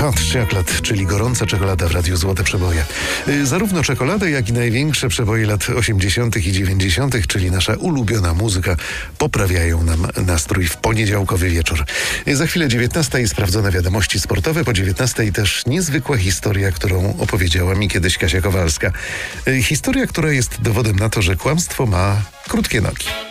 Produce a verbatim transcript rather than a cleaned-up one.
Hot Chocolate, czyli gorąca czekolada w Radiu Złote Przeboje. Yy, zarówno czekoladę, jak i największe przeboje lat osiemdziesiątych i dziewięćdziesiątych, czyli nasza ulubiona muzyka, poprawiają nam nastrój w poniedziałkowy wieczór. Yy, za chwilę dziewiętnasta i sprawdzone wiadomości sportowe, po dziewiętnastej też niezwykła historia, którą opowiedziała mi kiedyś Kasia Kowalska. Yy, historia, która jest dowodem na to, że kłamstwo ma krótkie nogi.